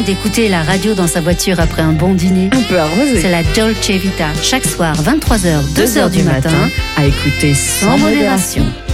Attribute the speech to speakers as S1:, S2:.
S1: d'écouter la radio dans sa voiture après un bon dîner?
S2: Un peu arrosé.
S1: C'est la Dolce Vita. Chaque soir, 23h, 2h du matin,
S2: à écouter sans modération.